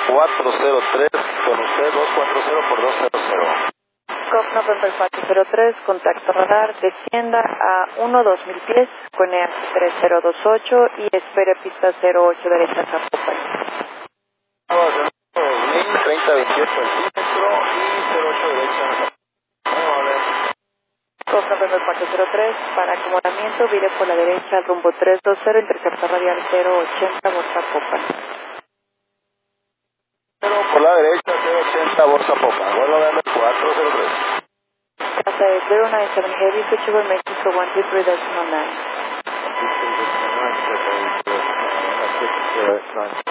403 con usted, 240 por 200. COP November 403, contacto radar, descienda a 1-2000 pies, con EAS 3028 y espere pista 08 derecha Zapopan. 2000, 3028 centímetro y 08 derecha. COP November 403, para acomodamiento, vire por la derecha, rumbo 320, interceptor radial 080, Borsa Zapopan. Por la derecha, 080, Borsa Zapopan. Vuelvo a darle 403. Casa de 097 Heavy, switchable Mexico 123.9.